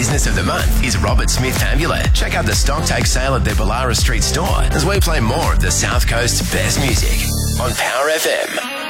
Business of the Month is Robert Smith Amulet. Check out the stock take sale at their Ballara Street store as we play more of the South Coast's best music on Power FM.